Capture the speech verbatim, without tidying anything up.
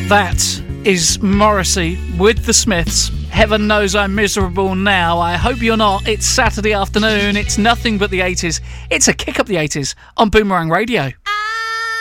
That is Morrissey with the Smiths. Heaven knows I'm miserable now. I hope you're not. It's Saturday afternoon. It's nothing but the eighties. It's a kick up the eighties on Boomerang Radio.